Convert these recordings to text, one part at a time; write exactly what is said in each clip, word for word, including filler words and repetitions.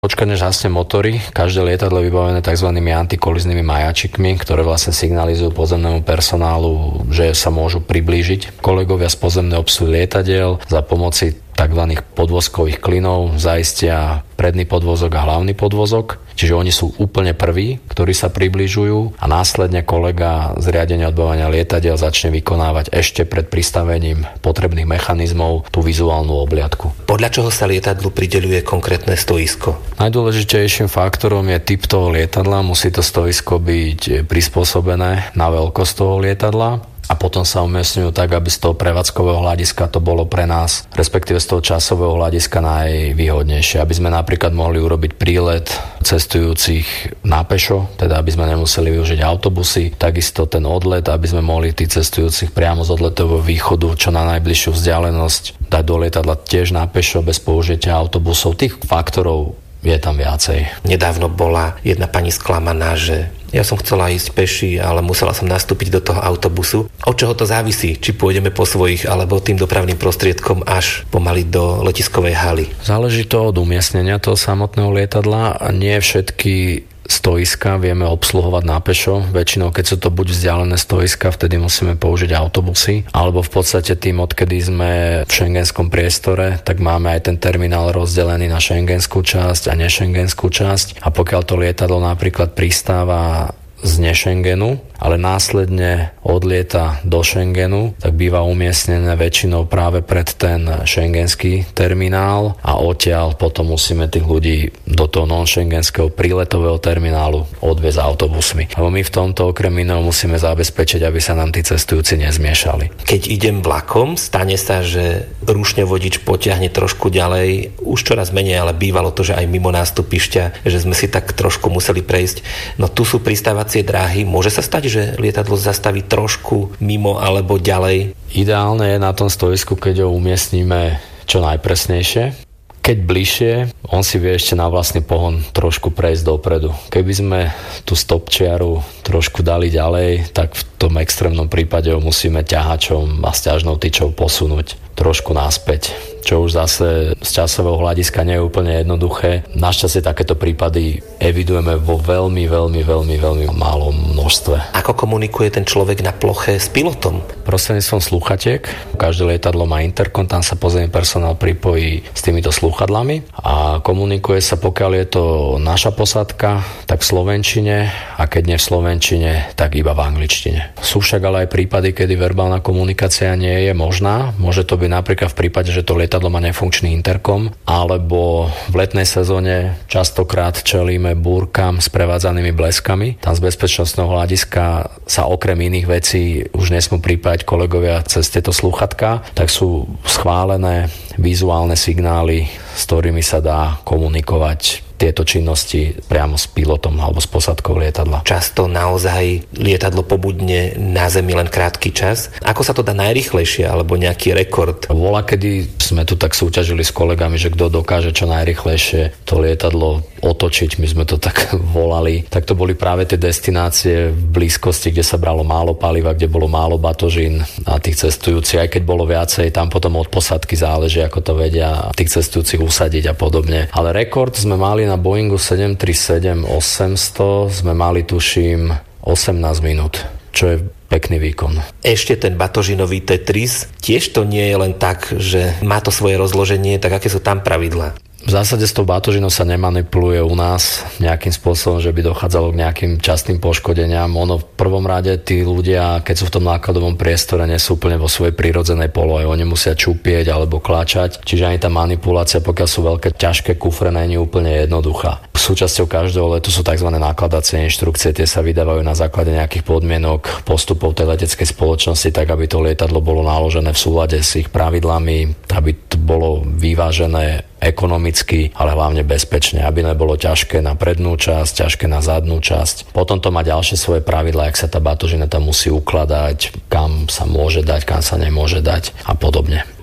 Počkať, než hasne motory, každé lietadlo je vybavené tzv. Antikoliznými majáčikmi, ktoré vlastne signalizujú pozemnému personálu, že sa môžu priblížiť. Kolegovia z pozemnej obsluhy lietadiel za pomoci tzv. Podvozkových klynov zaistia predný podvozok a hlavný podvozok. Čiže oni sú úplne prví, ktorí sa približujú a následne kolega z riadenia odbavovania lietadiel začne vykonávať ešte pred pristavením potrebných mechanizmov tú vizuálnu obliadku. Podľa čoho sa lietadlu prideľuje konkrétne stoisko? Najdôležitejším faktorom je typ toho lietadla. Musí to stoisko byť prispôsobené na veľkosť toho lietadla. A potom sa umiestňujú tak, aby z toho prevádzkového hľadiska to bolo pre nás, respektíve z toho časového hľadiska najvýhodnejšie. Aby sme napríklad mohli urobiť prílet cestujúcich na pešo, teda aby sme nemuseli využiť autobusy, takisto ten odlet, aby sme mohli tých cestujúcich priamo z odletového východu čo na najbližšiu vzdialenosť dať do lietadla tiež na pešo bez použitia autobusov. Tých faktorov je tam viacej. Nedávno bola jedna pani sklamaná, že ja som chcela ísť peši, ale musela som nastúpiť do toho autobusu. Od čoho to závisí? Či pôjdeme po svojich alebo tým dopravným prostriedkom až pomaly do letiskovej haly? Záleží to od umiestnenia toho samotného lietadla a nie všetky stoiska vieme obsluhovať na pešo. Väčšinou, keď sú to buď vzdialené stoiska, vtedy musíme použiť autobusy, alebo v podstate tým, odkedy sme v schengenskom priestore, tak máme aj ten terminál rozdelený na schengenskú časť a nešengenskú časť. A pokiaľ to lietadlo napríklad pristáva z nešengenu, ale následne odlieta do Schengenu, tak býva umiestnené väčšinou práve pred ten schengenský terminál a odtiaľ potom musíme tých ľudí do toho non-schengenského príletového terminálu odviezť autobusmi. Lebo my v tomto okrem iného musíme zabezpečiť, aby sa nám tí cestujúci nezmiešali. Keď idem vlakom, stane sa, že rušne vodič potiahne trošku ďalej, už čoraz menej, ale bývalo to, že aj mimo nástupišťa, že sme si tak trošku museli prejsť. No tu sú pristávacie dráhy, môže sa stať, že lietadlo zastaví trošku mimo alebo ďalej? Ideálne je na tom stoisku, keď ho umiestnime čo najpresnejšie. Keď bližšie, on si vie ešte na vlastný pohon trošku prejsť dopredu. Keby sme tú stopčiaru trošku dali ďalej, tak v tom extrémnom prípade ho musíme ťahačom a sťažnou tyčou posunúť trošku naspäť, čo už zase z časového hľadiska nie je úplne jednoduché. Našťastie takéto prípady evidujeme vo veľmi, veľmi, veľmi, veľmi malom množstve. Ako komunikuje ten človek na ploche s pilotom? Prostredníctvom slúchatiek. Každé lietadlo má interkom, tam sa pozemný personál pripojí s týmito slúchadlami a komunikuje sa, pokiaľ je to naša posádka, tak v slovenčine, a keď nie v slovenčine, tak iba v angličtine. Sú však ale aj prípady, kedy verbálna komunikácia nie je možná. Môže to byť napríklad v prípade, že to lietadlo má nefunkčný interkom, alebo v letnej sezóne častokrát čelíme búrkam s prevádzanými bleskami. Tam z bezpečnostného hľadiska sa okrem iných vecí už nesmú pripájať kolegovia cez tieto slúchatka, tak sú schválené vizuálne signály, s ktorými sa dá komunikovať tieto činnosti priamo s pilotom alebo s posádkou lietadla. Často naozaj lietadlo pobudne na zemi len krátky čas. Ako sa to dá najrýchlejšie alebo nejaký rekord? Voľa, kedy sme tu tak súťažili s kolegami, že kto dokáže čo najrýchlejšie to lietadlo otočiť, my sme to tak volali, tak to boli práve tie destinácie v blízkosti, kde sa bralo málo paliva, kde bolo málo batožín a tých cestujúcich, aj keď bolo viacej, tam potom od posádky záleží, ako to vedia tých cestujúcich usadiť a podobne. Ale rekord sme mali na Boeingu sedem tri sedem osemsto, sme mali tuším osemnásť minút, čo je pekný výkon. Ešte ten batožinový Tetris, tiež to nie je len tak, že má to svoje rozloženie, tak aké sú tam pravidlá? V zásade s tou batožinou sa nemanipuluje u nás nejakým spôsobom, že by dochádzalo k nejakým častým poškodeniam. Ono v prvom rade tí ľudia, keď sú v tom nákladovom priestore, nie sú úplne vo svojej prírodzenej polohe. Oni musia čupieť alebo kláčať. Čiže ani tá manipulácia, pokiaľ sú veľké ťažké kufre, nie je úplne jednoduchá. Súčasťou každého letu sú tzv. Nákladacie inštrukcie. Tie sa vydávajú na základe nejakých podmienok postupov tej leteckej spoločnosti, tak aby to lietadlo bolo naložené v súlade s ich pravidlami, aby to bolo vyvážené ekonomicky, ale hlavne bezpečne, aby nebolo ťažké na prednú časť, ťažké na zadnú časť. Potom to má ďalšie svoje pravidlá, jak sa tá batožina tam musí ukladať, kam sa môže dať, kam sa nemôže dať a podobne.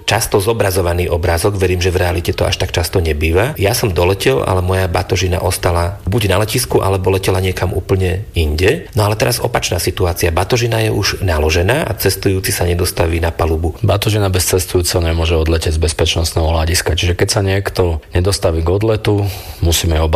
často zobrazovaný obrázok, verím, že v realite to až tak často nebýva. Ja som doletel, ale moja batožina ostala buď na letisku, alebo letela niekam úplne inde. No ale teraz opačná situácia. Batožina je už naložená a cestujúci sa nedostaví na palubu. Batožina bez cestujúceho nemôže odletieť z bezpečnostného hľadiska. Čiže keď sa niekto nedostaví k odletu, musíme ho